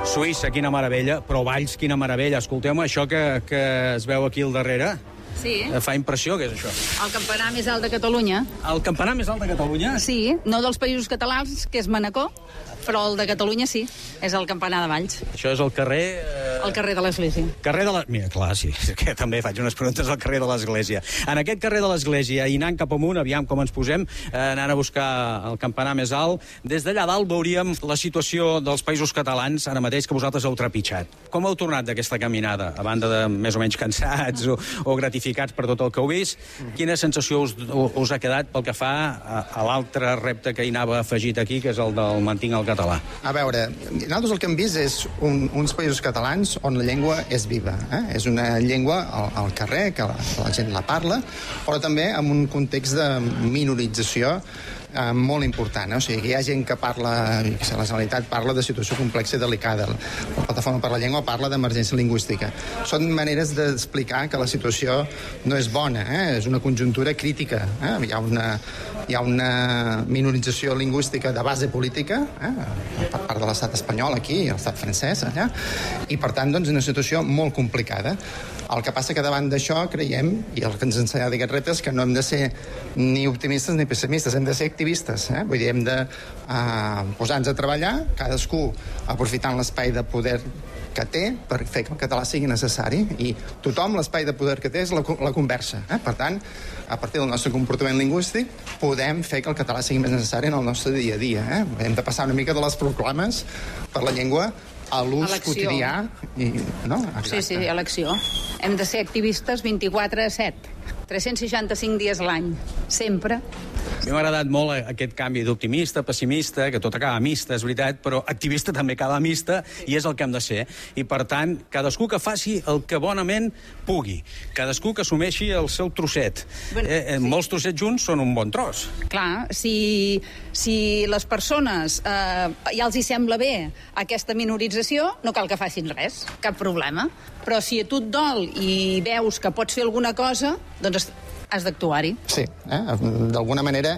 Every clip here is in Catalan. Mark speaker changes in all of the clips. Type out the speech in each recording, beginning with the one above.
Speaker 1: Suïssa, quina meravella, però Valls, quina meravella. Escolteu-me, això que es veu aquí al darrere,
Speaker 2: sí.
Speaker 1: Fa impressió, què és això?
Speaker 2: El campanar més alt de Catalunya.
Speaker 1: El campanar més alt de Catalunya?
Speaker 2: Sí, no dels Països Catalans, que és Manacor, però el de Catalunya sí, és el campanar de Valls.
Speaker 1: Això és el carrer...
Speaker 2: El carrer de l'Església.
Speaker 1: Carrer de la... Mira, clar, sí, que també faig unes preguntes al carrer de l'Església. En aquest carrer de l'Església, i anant cap amunt, aviam com ens posem, anant a buscar el campanar més alt, des d'allà dalt veuríem la situació dels Països Catalans, ara mateix, que vosaltres heu trepitjat. Com heu tornat d'aquesta caminada, a banda de més o menys cansats o gratificats per tot el que heu vist? Quina sensació us ha quedat pel que fa a l'altre repte que hi anava afegit aquí, que és el del mantinc el català?
Speaker 3: A veure, nosaltres el que hem vist és uns Països Catalans on la llengua és viva. És una llengua al carrer, que la gent la parla, però també en un context de minorització molt important. O sigui, que hi ha gent que parla, que la Generalitat parla de situació complexa i delicada. La Plataforma per la Llengua parla d'emergència lingüística. Són maneres d'explicar que la situació no és bona, és una conjuntura crítica. Hi ha una minorització lingüística de base política per part de l'estat espanyol aquí i l'estat francès allà, i per tant doncs una situació molt complicada. El que passa que davant d'això creiem, i el que ens ha ensenyat aquest repte és que no hem de ser ni optimistes ni pessimistes, hem de ser activistes. Vull dir, hem de posar-nos a treballar, cadascú aprofitant l'espai de poder que té per fer que el català sigui necessari, i tothom l'espai de poder que té és la conversa. Per tant, a partir del nostre comportament lingüístic podem fer que el català sigui més necessari en el nostre dia a dia. Hem de passar una mica de les proclames per la llengua a l'ús quotidià. No?
Speaker 2: Sí, a l'acció. Hem de ser activistes 24/7, 365 dies a l'any, sempre.
Speaker 1: A mi m'ha agradat molt aquest canvi d'optimista, pessimista, que tot acaba mista, és veritat, però activista també acaba mista, i és el que hem de ser. I per tant, cadascú que faci el que bonament pugui, cadascú que assumeixi el seu trosset. Molts trossets junts són un bon tros.
Speaker 2: Clar, si les persones ja els hi sembla bé aquesta minorització, no cal que facin res, cap problema. Però si a tu et dol i veus que pots fer alguna cosa, doncs has d'actuar-hi.
Speaker 3: Sí, d'alguna manera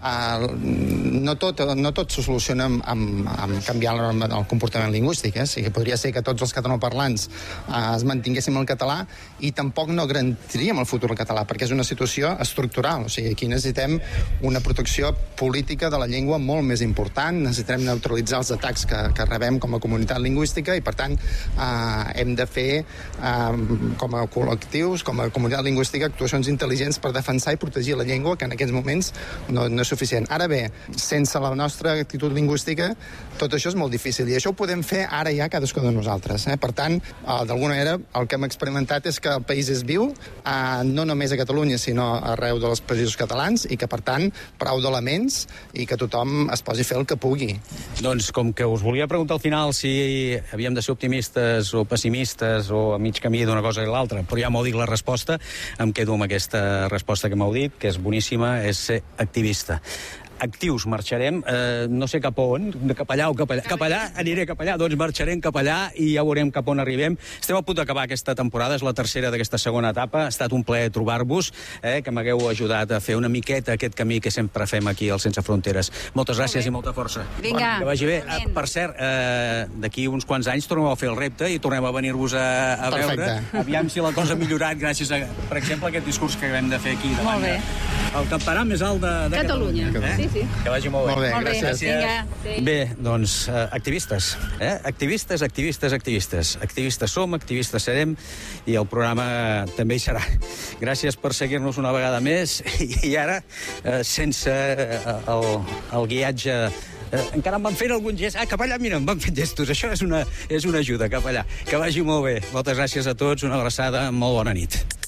Speaker 3: no tot se soluciona amb canviar el comportament lingüístic. O sigui, podria ser que tots els catalanoparlants es mantinguéssim el català i tampoc no garantiríem el futur del català, perquè és una situació estructural. O sigui, aquí necessitem una protecció política de la llengua molt més important, necessitem neutralitzar els atacs que rebem com a comunitat lingüística, i per tant hem de fer com a col·lectius, com a comunitat lingüística, actuacions intel·ligents per defensar i protegir la llengua, que en aquests moments no és suficient. Ara bé, sense la nostra actitud lingüística tot això és molt difícil, i això ho podem fer ara ja cadascú de nosaltres. Per tant, d'alguna manera el que hem experimentat és que el país és viu, no només a Catalunya sinó arreu dels països catalans, i que per tant prou d'elements i que tothom es posi a fer el que pugui.
Speaker 1: Doncs com que us volia preguntar al final si havíem de ser optimistes o pessimistes o a mig camí d'una cosa i l'altra, però ja m'heu dit la resposta, em quedo amb aquesta resposta que m'heu dit, que és boníssima, és ser activista. Actius, marxarem, no sé cap on, cap allà o cap allà. Cap allà, aniré cap allà, doncs marxarem cap allà i ja veurem cap on arribem. Estem a punt d'acabar aquesta temporada, és la tercera d'aquesta segona etapa. Ha estat un plaer trobar-vos, que m'hagueu ajudat a fer una miqueta aquest camí que sempre fem aquí al Sense Fronteres. Moltes gràcies i molta força.
Speaker 2: Vinga.
Speaker 1: Que vagi bé. Per cert, d'aquí uns quants anys tornem a fer el repte i tornem a venir-vos a veure. Aviam si la cosa ha millorat gràcies a, per exemple, aquest discurs que hem de fer aquí davant.
Speaker 2: Molt bé.
Speaker 1: El campanar més alt de Catalunya.
Speaker 2: Sí.
Speaker 1: Que vagi molt bé.
Speaker 3: Molt bé, gràcies.
Speaker 1: Bé, doncs, activistes. Activistes. Activistes som, activistes serem, i el programa també hi serà. Gràcies per seguir-nos una vegada més, i ara, sense el guiatge, encara em van fent algun gest. Cap allà, mira, em van fent gestos. Això és una ajuda, cap allà. Que vagi molt bé. Moltes gràcies a tots, una abraçada, molt bona nit.